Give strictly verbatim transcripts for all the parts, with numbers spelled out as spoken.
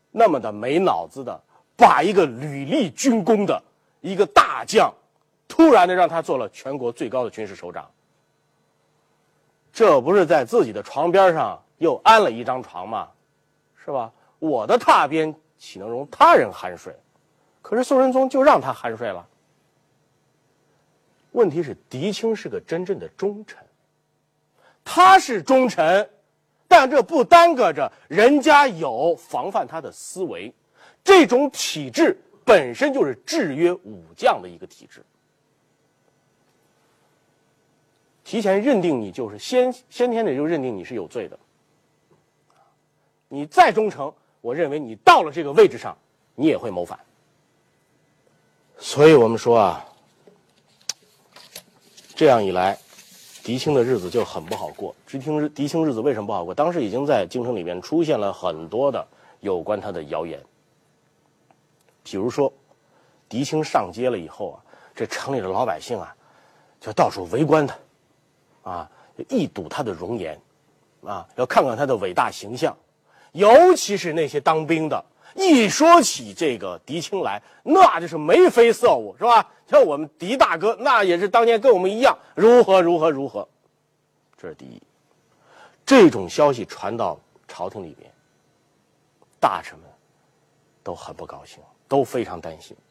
那么的没脑子的，把一个屡立军功的一个大将，突然的让他做了全国最高的军事首长，这不是在自己的床边上又安了一张床吗？是吧？我的榻边岂能容他人酣睡？可是宋仁宗就让他酣睡了。问题是狄青是个真正的忠臣，他是忠臣，但这不耽搁着人家有防范他的思维。这种体制本身就是制约武将的一个体制，提前认定你就是先先天的就认定你是有罪的。你再忠诚，我认为你到了这个位置上，你也会谋反。所以我们说啊，这样一来，狄青的日子就很不好过。狄青狄青日子为什么不好过？当时已经在京城里面出现了很多的有关他的谣言。比如说，狄青上街了以后啊，这城里的老百姓啊，就到处围观他，啊，一睹他的容颜，啊，要看看他的伟大形象。尤其是那些当兵的，一说起这个狄青来，那就是眉飞色舞，是吧？像我们狄大哥，那也是当年跟我们一样，如何如何如何。这是第一。这种消息传到朝廷里边，大臣们都很不高兴，都非常担心。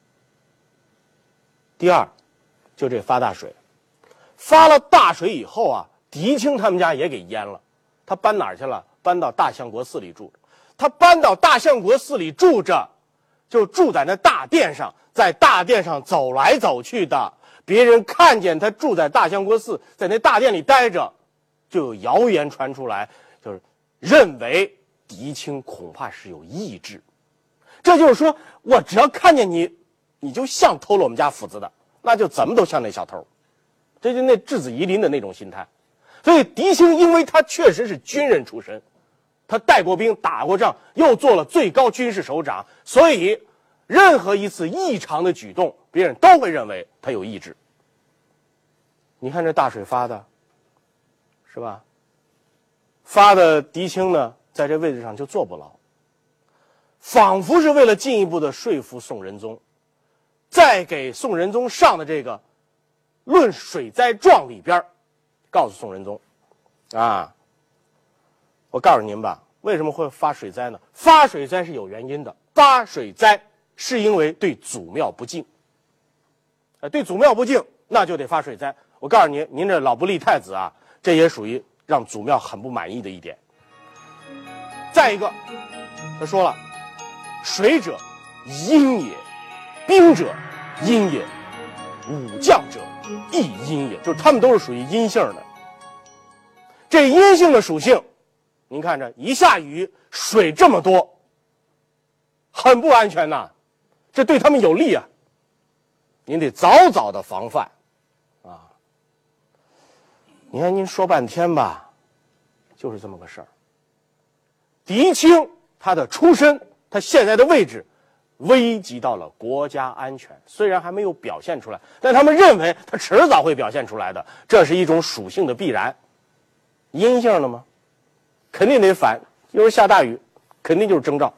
第二，就这发大水，发了大水以后啊，狄青他们家也给淹了。他搬哪儿去了？搬到大相国寺里住着。他搬到大相国寺里住着，就住在那大殿上，在大殿上走来走去的。别人看见他住在大相国寺，在那大殿里待着，就有谣言传出来，就是认为狄青恐怕是有意志。这就是说，我只要看见你，你就像偷了我们家斧子的，那就怎么都像那小偷。这就那质子夷陵的那种心态。所以狄青因为他确实是军人出身，他带过兵打过仗，又做了最高军事首长，所以任何一次异常的举动，别人都会认为他有意志。你看这大水发的，是吧？发的狄青呢，在这位置上就坐不牢，仿佛是为了进一步的说服宋仁宗，在给宋仁宗上的这个论水灾状里边，告诉宋仁宗，啊，我告诉您吧，为什么会发水灾呢？发水灾是有原因的，发水灾是因为对祖庙不敬，呃，对祖庙不敬，那就得发水灾。我告诉您，您这老不立太子啊，这也属于让祖庙很不满意的一点。再一个，他说了，水者阴也，兵者阴也，武将者亦阴也，就是他们都是属于阴性的。这阴性的属性，您看着一下雨水这么多，很不安全呐，这对他们有利啊，您得早早的防范啊。你看您说半天吧，就是这么个事儿。狄青他的出身，他现在的位置危及到了国家安全，虽然还没有表现出来，但他们认为他迟早会表现出来的，这是一种属性的必然。阴性的吗？肯定得反，一会儿下大雨，肯定就是征兆。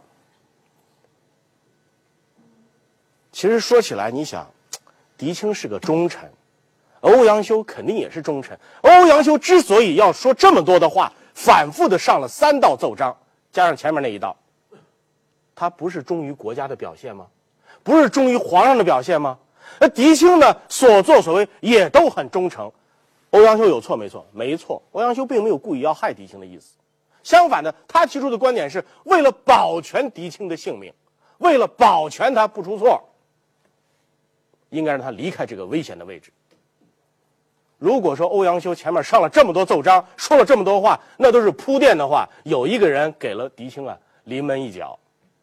其实说起来，你想，狄青是个忠臣，欧阳修肯定也是忠臣。欧阳修之所以要说这么多的话，反复的上了三道奏章，加上前面那一道，他不是忠于国家的表现吗？不是忠于皇上的表现吗？那狄青呢，所作所为也都很忠诚。欧阳修有错没错？没错，欧阳修并没有故意要害狄青的意思。相反的，他提出的观点是为了保全狄青的性命，为了保全他不出错，应该让他离开这个危险的位置。如果说欧阳修前面上了这么多奏章，说了这么多话，那都是铺垫的话，有一个人给了狄青啊临门一脚，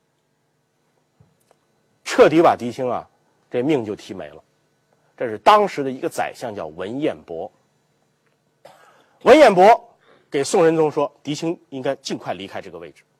彻底把狄青啊这命就提没了。这是当时的一个宰相叫文彦博。文彦博给宋仁宗说，狄青应该尽快离开这个位置。